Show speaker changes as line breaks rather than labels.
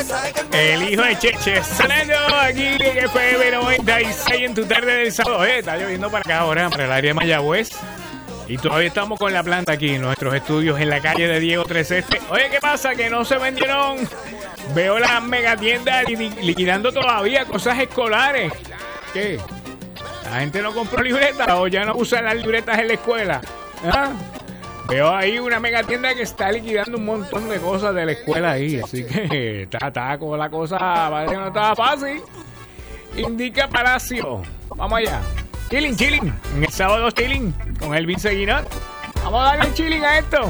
El hijo de Cheche, sonando aquí en FM 96 en tu tarde del sábado. Está lloviendo para acá ahora, para el área de Mayagüez. Y todavía estamos con la planta aquí en nuestros estudios en la calle de Diego 3 Oye, ¿qué pasa? Que no se vendieron. Veo las megatiendas liquidando todavía cosas escolares. ¿Qué? ¿La gente no compró libretas o ya no usan las libretas en la escuela? ¿Ah? Veo ahí una megatienda que está liquidando un montón de cosas de la escuela ahí. Así que está como la cosa, parece que no estaba fácil. Indica Palacio. Vamos allá. Chilling. En el sábado chilling con Elvin Seguinot. Vamos a darle chilling a esto.